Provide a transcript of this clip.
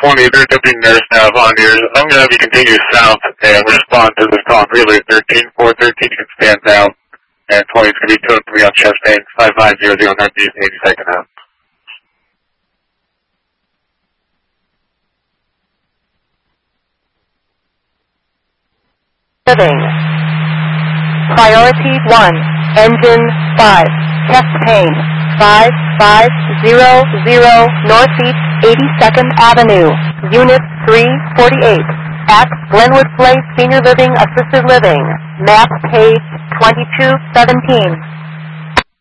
20, they're dipping nurse nav on yours. I'm going to have you continue south and respond to this call. Relay 13, 413, you can stand down. And 20 is going to be 203 on Chastain, 5500 Northeast, 82nd out. Living. Priority 1, engine 5, Chastain, 5500 Northeast 82nd Avenue, Unit 348, at Glenwood Place Senior Living Assisted Living, map page 2217.